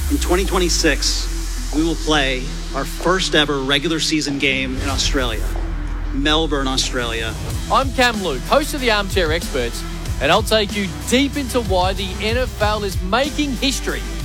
In 2026, we will play our first ever regular season game in Australia, Melbourne, Australia. I'm Cam Luke, host of the Armchair Experts, and I'll take you deep into why the NFL is making history